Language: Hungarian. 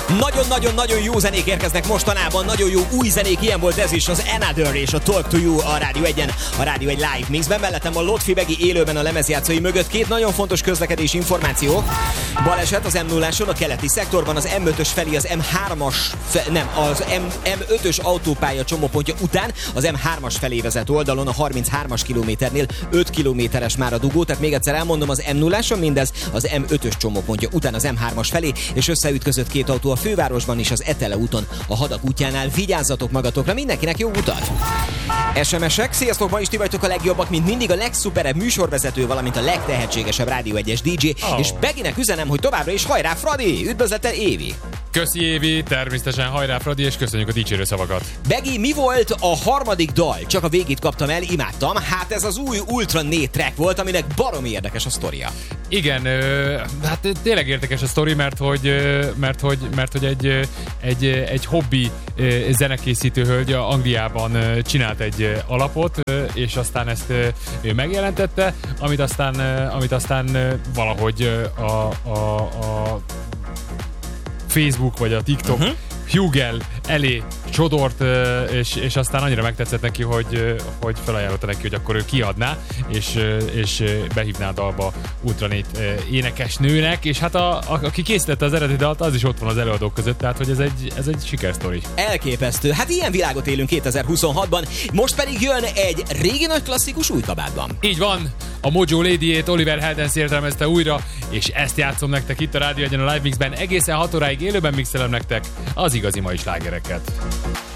Nagyon-nagyon-nagyon jó zenék érkeznek mostanában, nagyon jó új zenék, ilyen volt ez is, az Another és a Talk to You a Rádió 1-en, a Rádió 1 Live Mixben. Mellettem a Lotfi Begi élőben a lemezjátszói mögött. Két nagyon fontos közlekedési információ. Baleset az M0-áson, a keleti szektorban, az M5-ös felé az az M5-ös autópálya csomópontja után az M3-as felé vezet oldalon, a 33-as kilométernél 5 kilométeres már a dugó, tehát még egyszer elmondom, az M0-áson mindez, az M5-ös csomópontja után az M3-as felé, és összeütközött két autó a fővárosban is, az Etele úton, a Hadak útjánál. Vigyázzatok magatokra, mindenkinek jó utat! SMS-ek, sziasztok, ma is ti vagytok a legjobbak, mint mindig, a legszuperebb műsorvezető, valamint a legtehetségesebb Rádió 1-es DJ, és Beginek üzenem, hogy továbbra is hajrá, Fradi! Üdvözlettel, Évi! Köszi, Évi, természetesen hajrá, Fradi, és köszönjük a dicsérő szavakat. Begi, mi volt a harmadik dal? Csak a végét kaptam el, imádtam. Hát ez az új Ultra Né track volt, aminek baromi érdekes a sztoria. Igen, hát tényleg érdekes a sztori, mert hogy egy hobbi zenekészítő hölgy Angliában csinált egy alapot, és aztán ezt ő megjelentette, amit aztán valahogy a Facebook vagy a TikTok Hugel elé sodort, és aztán annyira megtetszett neki, hogy felajánlotta neki, hogy akkor ő kiadná, és behívná a dalba Ultranét énekesnőnek, és hát aki készítette az eredeti dalt, az is ott van az előadók között, tehát hogy ez egy sikersztori. Elképesztő. Hát ilyen világot élünk 2026-ban, most pedig jön egy régi nagy klasszikus új kabátban. Így van, a Mojo Lady-ét Oliver Heldens értelmezte újra, és ezt játszom nektek itt a Rádió 1-en a Live Mixben, egészen 6 óráig élőben mixelem nektek az igazi mai slágereket.